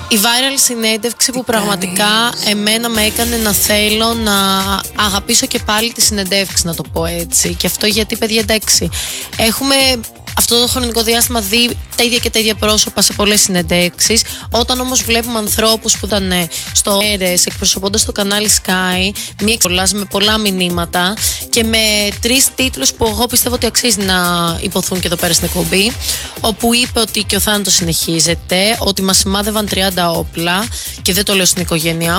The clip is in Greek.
Η viral συνέντευξη που πραγματικά εμένα με έκανε να θέλω να αγαπήσω και πάλι τη συνεντεύξη, να το πω έτσι. Και αυτό γιατί, παιδιά, εντάξει, έχουμε αυτό το χρονικό διάστημα δει τα ίδια και τα ίδια πρόσωπα σε πολλές συνεντεύξεις. Όταν όμως βλέπουμε ανθρώπους που ήταν στο ΕΡΕΣ εκπροσωπώντας το κανάλι Sky, μία εξολάς με πολλά μηνύματα και με 3 τίτλους που εγώ πιστεύω ότι αξίζει να υποθούν και εδώ πέρα στην εκπομπή, όπου είπε ότι και ο θάνατος συνεχίζεται, ότι μας σημάδευαν 30 όπλα, και δεν το λέω στην οικογένειά